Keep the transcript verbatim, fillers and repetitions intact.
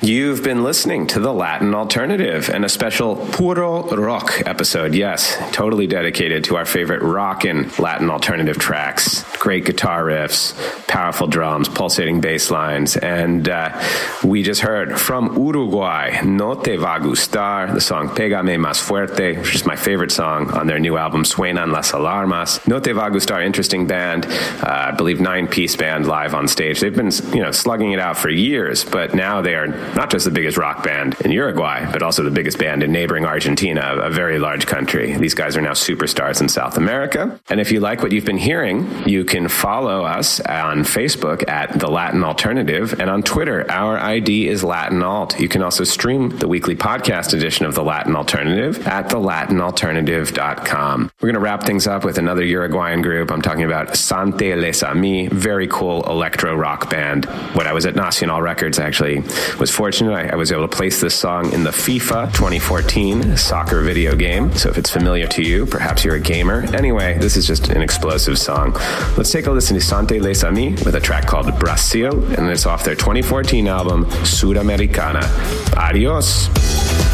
You've been listening to The Latin Alternative and a special Puro Rock episode. Yes, totally dedicated to our favorite rock and Latin alternative tracks. Great guitar riffs, powerful drums, pulsating bass lines. And uh, we just heard from Uruguay, No Te Va Gustar, the song Pégame Más Fuerte, which is my favorite song on their new album, Suenan las Alarmas. No Te Va Gustar, interesting band, uh, I believe nine-piece band live on stage. They've been, you know, slugging it out for years, but now they are not just the biggest rock band in Uruguay, but also the biggest band in neighboring Argentina, a very large country. These guys are now superstars in South America. And if you like what you've been hearing, you can follow us on Facebook at The Latin Alternative, and on Twitter, our I D is Latin Alt. You can also stream the weekly podcast edition of The Latin Alternative at the latin alternative dot com. We're going to wrap things up with another Uruguayan group. I'm talking about Sante Les Amis, very cool electro rock band. When I was at Nacional Records, I actually was fortunate. I, I was able to place this song in the FIFA twenty fourteen soccer video game. So if it's familiar to you, perhaps you're a gamer. Anyway, this is just an explosive song. Let's take a listen to Sante Les Amis with a track called Brasil, and it's off their twenty fourteen album, Sudamericana. Adios.